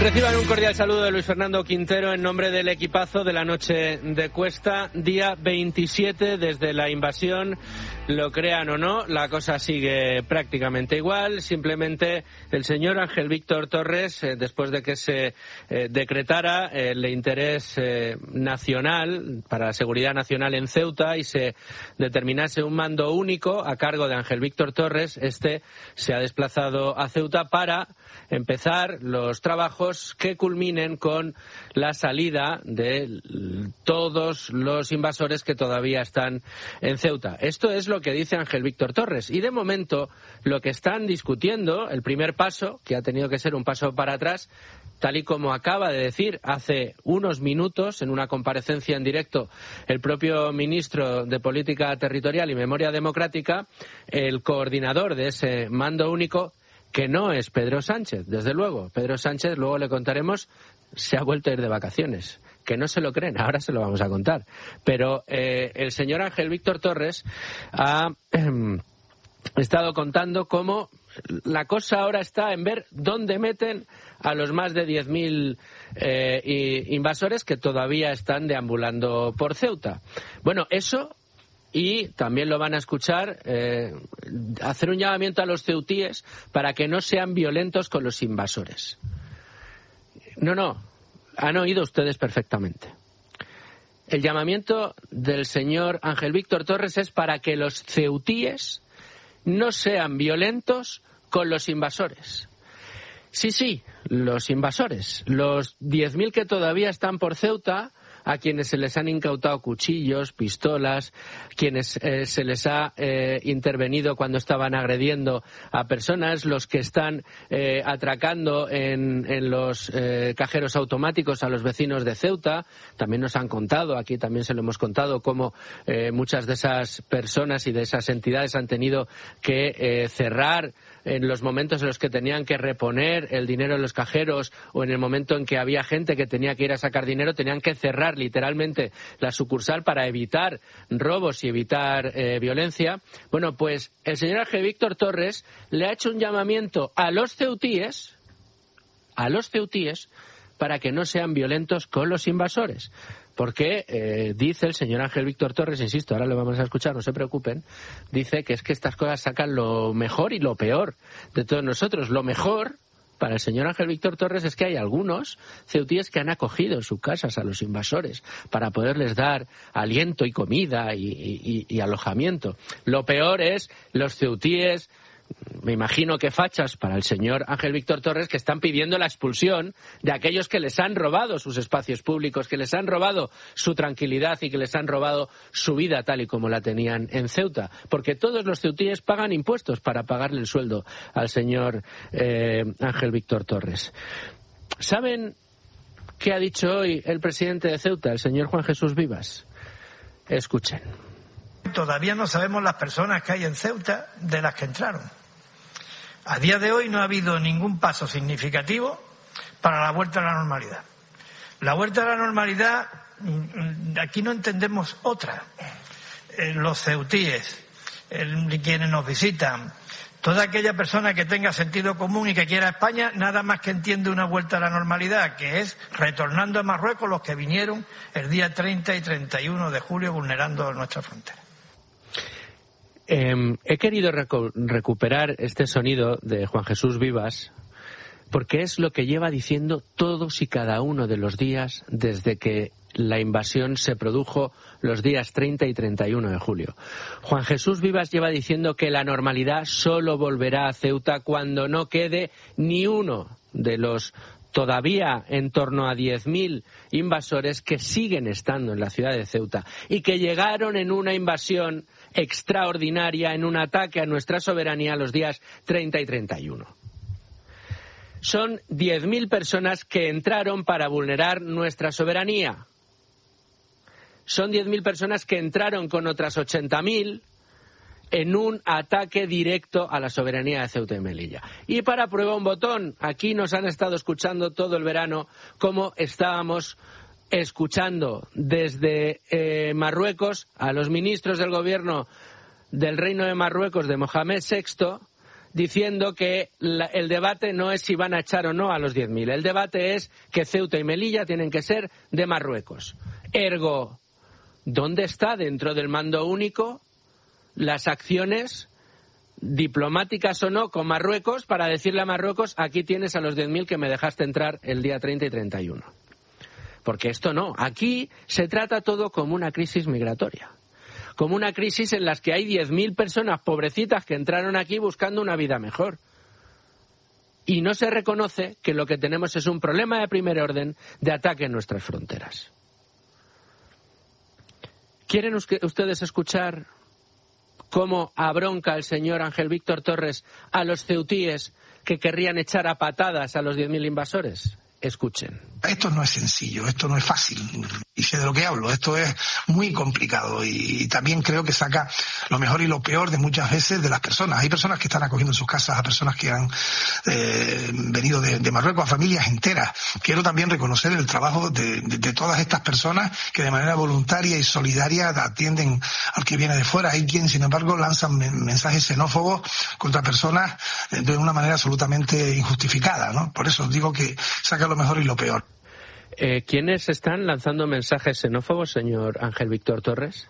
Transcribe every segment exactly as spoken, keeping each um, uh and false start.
Reciban un cordial saludo de Luis Fernando Quintero en nombre del equipazo de la noche de Cuesta, día veintisiete desde la invasión. Lo crean o no, la cosa sigue prácticamente igual. Simplemente el señor Ángel Víctor Torres, eh, después de que se eh, decretara el interés eh, nacional para la seguridad nacional en Ceuta y se determinase un mando único a cargo de Ángel Víctor Torres, este se ha desplazado a Ceuta para empezar los trabajos que culminen con la salida de todos los invasores que todavía están en Ceuta. Esto es lo que dice Ángel Víctor Torres. Y de momento lo que están discutiendo, el primer paso, que ha tenido que ser un paso para atrás, tal y como acaba de decir hace unos minutos en una comparecencia en directo el propio ministro de Política Territorial y Memoria Democrática, el coordinador de ese mando único, que no es Pedro Sánchez, desde luego. Pedro Sánchez, luego le contaremos, se ha vuelto a ir de vacaciones. Que no se lo creen, ahora se lo vamos a contar. Pero eh, el señor Ángel Víctor Torres ha eh, estado contando cómo la cosa ahora está en ver dónde meten a los más de diez mil eh, invasores que todavía están deambulando por Ceuta. Bueno, eso... Y también lo van a escuchar, eh, hacer un llamamiento a los ceutíes para que no sean violentos con los invasores. No, no, han oído ustedes perfectamente. El llamamiento del señor Ángel Víctor Torres es para que los ceutíes no sean violentos con los invasores. Sí, sí, los invasores, los diez mil que todavía están por Ceuta, a quienes se les han incautado cuchillos, pistolas, quienes eh, se les ha eh, intervenido cuando estaban agrediendo a personas, los que están eh, atracando en, en los eh, cajeros automáticos a los vecinos de Ceuta. También nos han contado, aquí también se lo hemos contado, cómo eh, muchas de esas personas y de esas entidades han tenido que eh, cerrar en los momentos en los que tenían que reponer el dinero en los cajeros o en el momento en que había gente que tenía que ir a sacar dinero, tenían que cerrar literalmente la sucursal para evitar robos y evitar eh, violencia. Bueno, pues el señor Ángel Víctor Torres le ha hecho un llamamiento a los ceutíes, a los ceutíes, para que no sean violentos con los invasores. Porque eh, dice el señor Ángel Víctor Torres, insisto, ahora lo vamos a escuchar, no se preocupen, dice que es que estas cosas sacan lo mejor y lo peor de todos nosotros. Lo mejor para el señor Ángel Víctor Torres es que hay algunos ceutíes que han acogido en sus casas a los invasores para poderles dar aliento y comida y, y, y alojamiento. Lo peor es los ceutíes, me imagino que fachas para el señor Ángel Víctor Torres, que están pidiendo la expulsión de aquellos que les han robado sus espacios públicos, que les han robado su tranquilidad y que les han robado su vida tal y como la tenían en Ceuta. Porque todos los ceutíes pagan impuestos para pagarle el sueldo al señor eh, Ángel Víctor Torres. ¿Saben qué ha dicho hoy el presidente de Ceuta, el señor Juan Jesús Vivas? Escuchen. Todavía no sabemos las personas que hay en Ceuta de las que entraron. A día de hoy no ha habido ningún paso significativo para la vuelta a la normalidad. La vuelta a la normalidad, aquí no entendemos otra. Los ceutíes, quienes nos visitan, toda aquella persona que tenga sentido común y que quiera España, nada más que entiende una vuelta a la normalidad, que es retornando a Marruecos los que vinieron el día treinta y treinta y uno de julio vulnerando nuestra frontera. Eh, he querido recu- recuperar este sonido de Juan Jesús Vivas porque es lo que lleva diciendo todos y cada uno de los días desde que la invasión se produjo los días treinta y treinta y uno de julio. Juan Jesús Vivas lleva diciendo que la normalidad solo volverá a Ceuta cuando no quede ni uno de los todavía en torno a diez mil invasores que siguen estando en la ciudad de Ceuta y que llegaron en una invasión extraordinaria, en un ataque a nuestra soberanía los días treinta y treinta y uno. Son diez mil personas que entraron para vulnerar nuestra soberanía. Son diez mil personas que entraron con otras ochenta mil en un ataque directo a la soberanía de Ceuta y Melilla. Y para prueba un botón, aquí nos han estado escuchando todo el verano cómo estábamos escuchando desde eh, Marruecos a los ministros del gobierno del Reino de Marruecos de Mohamed sexto diciendo que la, el debate no es si van a echar o no a los diez mil. El debate es que Ceuta y Melilla tienen que ser de Marruecos. Ergo, ¿dónde está dentro del mando único las acciones diplomáticas o no con Marruecos para decirle a Marruecos, aquí tienes a los diez mil que me dejaste entrar el día treinta y treinta y uno? Porque esto no. Aquí se trata todo como una crisis migratoria. Como una crisis en la que hay diez mil personas pobrecitas que entraron aquí buscando una vida mejor. Y no se reconoce que lo que tenemos es un problema de primer orden de ataque en nuestras fronteras. ¿Quieren ustedes escuchar cómo abronca el señor Ángel Víctor Torres a los ceutíes que querrían echar a patadas a los diez mil invasores? Escuchen. Esto no es sencillo, esto no es fácil, y sé de lo que hablo, esto es muy complicado y también creo que saca lo mejor y lo peor de muchas veces de las personas. Hay personas que están acogiendo en sus casas a personas que han eh, venido de, de Marruecos, a familias enteras. Quiero también reconocer el trabajo de, de, de todas estas personas que de manera voluntaria y solidaria atienden al que viene de fuera. Hay quien, sin embargo, lanzan mensajes xenófobos contra personas de una manera absolutamente injustificada, ¿no? Por eso digo que saca lo mejor y lo peor. Eh, ¿Quiénes están lanzando mensajes xenófobos, señor Ángel Víctor Torres?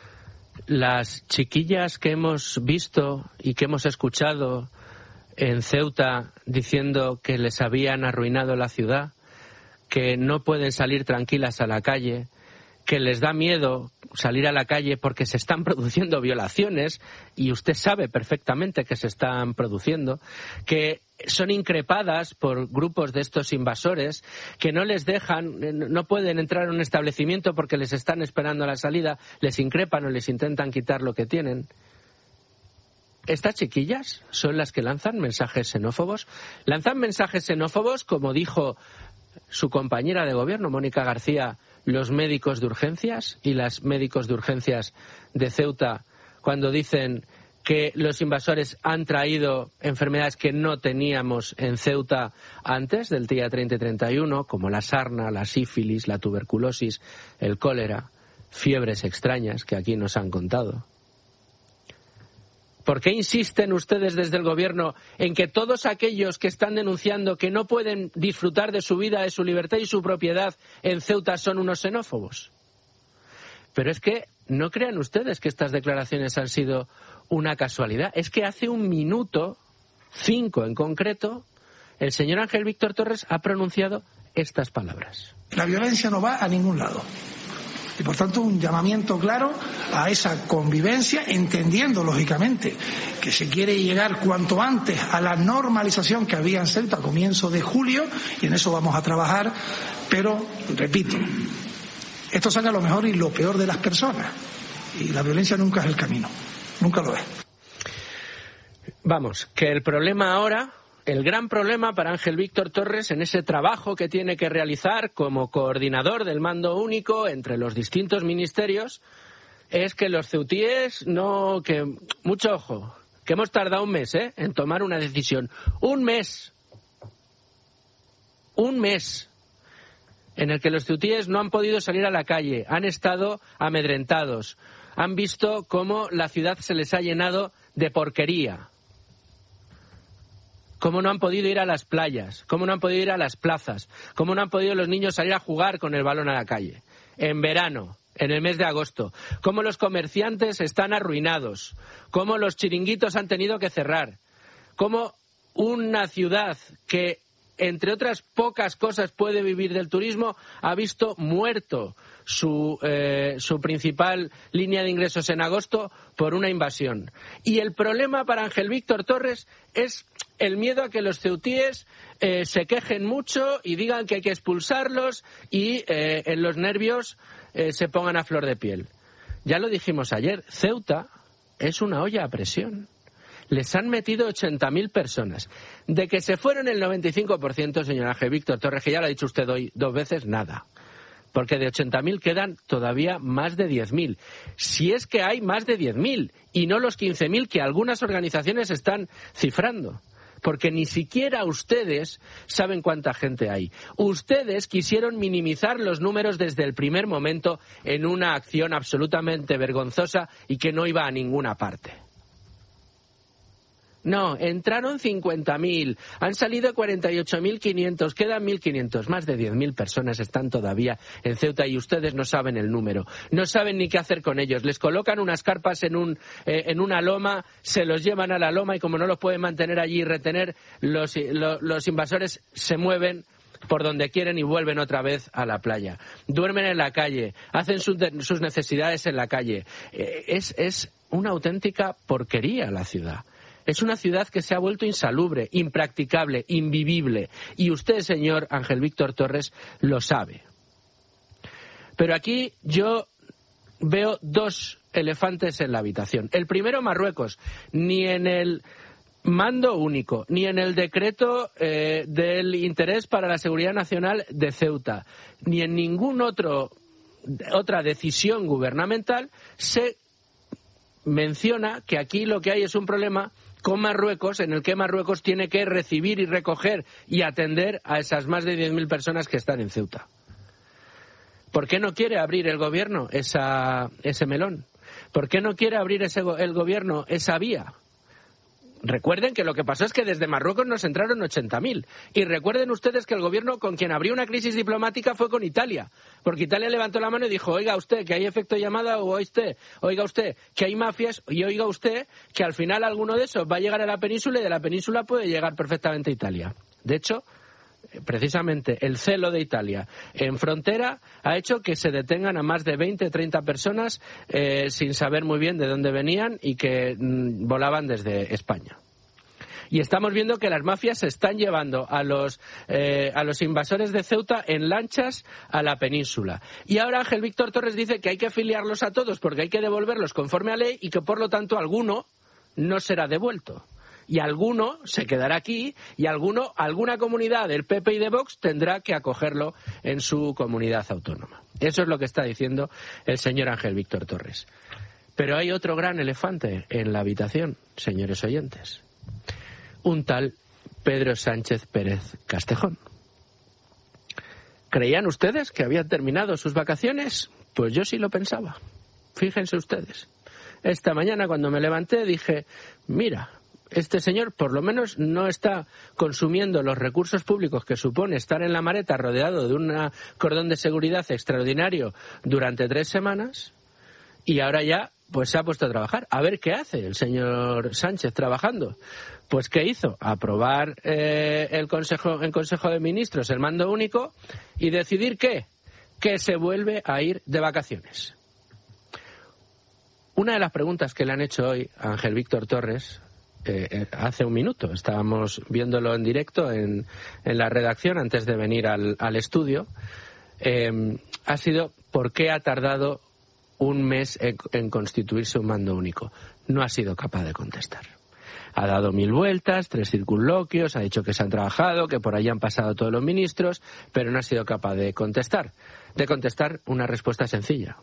Las chiquillas que hemos visto y que hemos escuchado en Ceuta diciendo que les habían arruinado la ciudad, que no pueden salir tranquilas a la calle, que les da miedo salir a la calle porque se están produciendo violaciones, y usted sabe perfectamente que se están produciendo, que son increpadas por grupos de estos invasores, que no les dejan, no pueden entrar en un establecimiento porque les están esperando a la salida, les increpan o les intentan quitar lo que tienen. Estas chiquillas son las que lanzan mensajes xenófobos. Lanzan mensajes xenófobos, como dijo su compañera de gobierno, Mónica García, los médicos de urgencias y las médicos de urgencias de Ceuta, cuando dicen que los invasores han traído enfermedades que no teníamos en Ceuta antes del día treinta y treinta y uno, como la sarna, la sífilis, la tuberculosis, el cólera, fiebres extrañas que aquí nos han contado. ¿Por qué insisten ustedes desde el gobierno en que todos aquellos que están denunciando que no pueden disfrutar de su vida, de su libertad y su propiedad en Ceuta son unos xenófobos? Pero es que no crean ustedes que estas declaraciones han sido una casualidad. Es que hace un minuto, cinco en concreto, el señor Ángel Víctor Torres ha pronunciado estas palabras. La violencia no va a ningún lado. Y por tanto un llamamiento claro a esa convivencia, entendiendo lógicamente que se quiere llegar cuanto antes a la normalización que había en Ceuta a comienzo de julio, y en eso vamos a trabajar, pero repito, esto saca lo mejor y lo peor de las personas, y la violencia nunca es el camino, nunca lo es. Vamos, que el problema ahora, el gran problema para Ángel Víctor Torres en ese trabajo que tiene que realizar como coordinador del mando único entre los distintos ministerios, es que los ceutíes no, que mucho ojo, que hemos tardado un mes, ¿eh?, en tomar una decisión. Un mes. Un mes. En el que los ceutíes no han podido salir a la calle, han estado amedrentados, han visto cómo la ciudad se les ha llenado de porquería, cómo no han podido ir a las playas, cómo no han podido ir a las plazas, cómo no han podido los niños salir a jugar con el balón a la calle, en verano, en el mes de agosto, cómo los comerciantes están arruinados, cómo los chiringuitos han tenido que cerrar, cómo una ciudad que, entre otras pocas cosas, puede vivir del turismo, ha visto muerto su, eh, su principal línea de ingresos en agosto por una invasión. Y el problema para Ángel Víctor Torres es el miedo a que los ceutíes eh, se quejen mucho y digan que hay que expulsarlos y eh, en los nervios eh, se pongan a flor de piel. Ya lo dijimos ayer, Ceuta es una olla a presión. Les han metido ochenta mil personas. De que se fueron el noventa y cinco por ciento, señor Ángel Víctor Torres, que ya lo ha dicho usted hoy dos veces, nada. Porque de ochenta mil quedan todavía más de diez mil. Si es que hay más de diez mil y no los quince mil que algunas organizaciones están cifrando. Porque ni siquiera ustedes saben cuánta gente hay. Ustedes quisieron minimizar los números desde el primer momento en una acción absolutamente vergonzosa y que no iba a ninguna parte. No, entraron cincuenta mil, han salido cuarenta y ocho mil quinientos, quedan mil quinientos. Más de diez mil personas están todavía en Ceuta y ustedes no saben el número. No saben ni qué hacer con ellos. Les colocan unas carpas en, un, eh, en una loma, se los llevan a la loma y como no los pueden mantener allí y retener, los, los, los invasores se mueven por donde quieren y vuelven otra vez a la playa. Duermen en la calle, hacen sus, sus necesidades en la calle. Eh, es, es una auténtica porquería la ciudad. Es una ciudad que se ha vuelto insalubre, impracticable, invivible. Y usted, señor Ángel Víctor Torres, lo sabe. Pero aquí yo veo dos elefantes en la habitación. El primero, Marruecos. Ni en el mando único, ni en el decreto eh, del interés para la seguridad nacional de Ceuta, ni en ningún otro otra decisión gubernamental se menciona que aquí lo que hay es un problema con Marruecos, en el que Marruecos tiene que recibir y recoger y atender a esas más de diez mil personas que están en Ceuta. ¿Por qué no quiere abrir el gobierno esa, ese melón? ¿Por qué no quiere abrir ese, el gobierno esa vía? Recuerden que lo que pasó es que desde Marruecos nos entraron ochenta mil. Y recuerden ustedes que el gobierno con quien abrió una crisis diplomática fue con Italia. Porque Italia levantó la mano y dijo, oiga usted que hay efecto llamada, o oíste, oiga usted que hay mafias, y oiga usted que al final alguno de esos va a llegar a la península y de la península puede llegar perfectamente a Italia. De hecho, precisamente el celo de Italia en frontera ha hecho que se detengan a más de veinte, treinta personas eh, sin saber muy bien de dónde venían y que mm, volaban desde España. Y estamos viendo que las mafias se están llevando a los, eh, a los invasores de Ceuta en lanchas a la península. Y ahora Ángel Víctor Torres dice que hay que filiarlos a todos porque hay que devolverlos conforme a ley y que por lo tanto alguno no será devuelto. Y alguno se quedará aquí y alguno, alguna comunidad del P P y de Vox tendrá que acogerlo en su comunidad autónoma. Eso es lo que está diciendo el señor Ángel Víctor Torres. Pero hay otro gran elefante en la habitación, señores oyentes. Un tal Pedro Sánchez Pérez Castejón. ¿Creían ustedes que habían terminado sus vacaciones? Pues yo sí lo pensaba. Fíjense ustedes. Esta mañana cuando me levanté dije, mira, este señor por lo menos no está consumiendo los recursos públicos que supone estar en la Mareta rodeado de un cordón de seguridad extraordinario durante tres semanas y ahora ya pues se ha puesto a trabajar. A ver qué hace el señor Sánchez trabajando. Pues ¿qué hizo? Aprobar eh, el Consejo, en Consejo de Ministros el mando único y decidir ¿qué? Que se vuelve a ir de vacaciones. Una de las preguntas que le han hecho hoy a Ángel Víctor Torres, eh, hace un minuto, estábamos viéndolo en directo en, en la redacción antes de venir al, al estudio, eh, ha sido ¿por qué ha tardado un mes en, en constituirse un mando único? No ha sido capaz de contestar. Ha dado mil vueltas, tres circunloquios, ha dicho que se han trabajado, que por ahí han pasado todos los ministros, pero no ha sido capaz de contestar, de contestar una respuesta sencilla.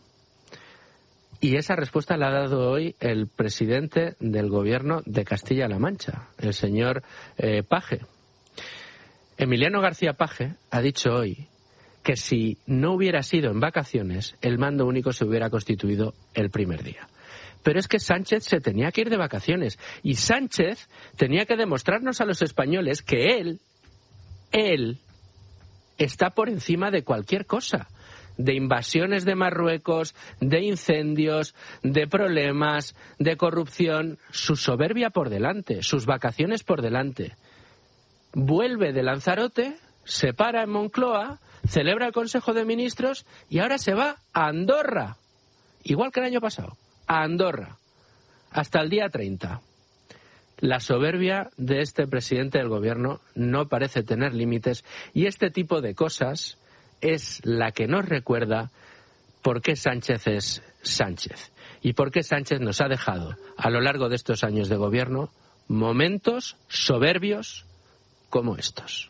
Y esa respuesta la ha dado hoy el presidente del gobierno de Castilla-La Mancha, el señor eh, Paje. Emiliano García Paje ha dicho hoy que si no hubiera sido en vacaciones, el mando único se hubiera constituido el primer día. Pero es que Sánchez se tenía que ir de vacaciones y Sánchez tenía que demostrarnos a los españoles que él, él, está por encima de cualquier cosa. De invasiones de Marruecos, de incendios, de problemas, de corrupción, su soberbia por delante, sus vacaciones por delante. Vuelve de Lanzarote, se para en Moncloa, celebra el Consejo de Ministros y ahora se va a Andorra, igual que el año pasado, a Andorra, hasta el día treinta. La soberbia de este presidente del gobierno no parece tener límites y este tipo de cosas es la que nos recuerda por qué Sánchez es Sánchez y por qué Sánchez nos ha dejado a lo largo de estos años de gobierno momentos soberbios como estos.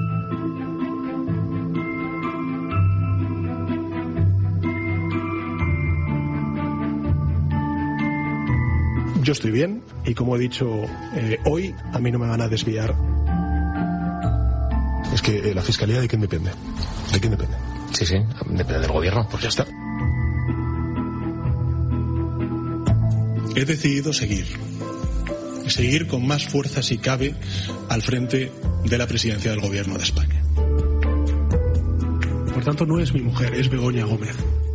Yo estoy bien y como he dicho eh, hoy, a mí no me van a desviar. Es que eh, la Fiscalía, ¿de quién depende? ¿De quién depende? Sí, sí, depende del gobierno. Pues ya está. He decidido seguir. seguir con más fuerza si cabe al frente de la presidencia del Gobierno de España. Por tanto, no es mi mujer, es Begoña Gómez.